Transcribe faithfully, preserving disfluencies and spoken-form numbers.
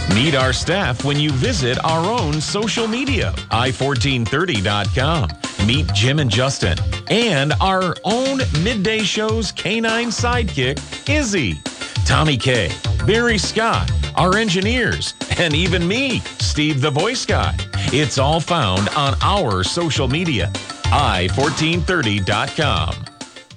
Meet our staff when you visit our own social media, i fourteen thirty dot com. Meet Jim and Justin and our own midday show's canine sidekick, Izzy. Tommy K, Barry Scott, our engineers, and even me, Steve the Voice Guy. It's all found on our social media, i fourteen thirty dot com.